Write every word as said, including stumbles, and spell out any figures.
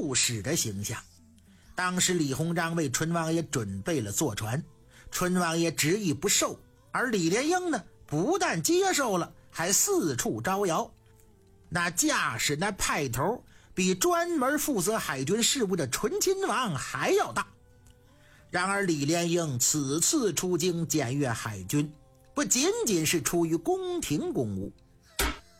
副使的形象。当时李鸿章为淳王爷准备了坐船，淳王爷执意不受，而李莲英呢，不但接受了，还四处招摇。那架势那派头比专门负责海军事务的醇亲王还要大。然而李莲英此次出京检阅海军，不仅仅是出于宫廷公务，